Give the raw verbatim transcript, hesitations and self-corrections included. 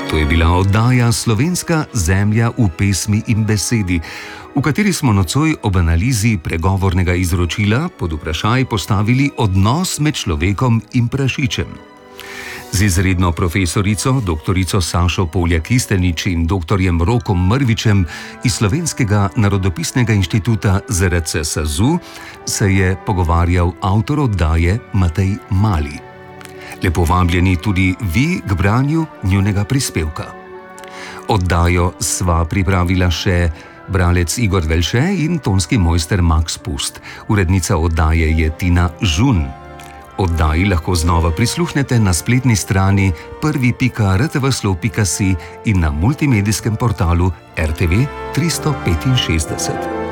To je bila oddaja Slovenska zemlja v pesmi in besedi, v kateri smo nocoj ob analizi pregovornega izročila pod vprašaj postavili odnos med človekom in prašičem. Z izredno profesorico, doktorico Sašo Poljak-Kistenič in doktorjem Rokom Mrvičem iz Slovenskega narodopisnega inštituta Z R C SAZU se je pogovarjal avtor oddaje Matej Mali. Lepo vabljeni tudi vi k branju njunega prispevka. Oddajo sva pripravila še bralec Igor Velše in tonski mojster Max Pust. Urednica oddaje je Tina Žun. Oddaji lahko znova prisluhnete na spletni strani prvi pika r t v slo pika si in na multimedijskem portalu R T V tristo petinšestdeset.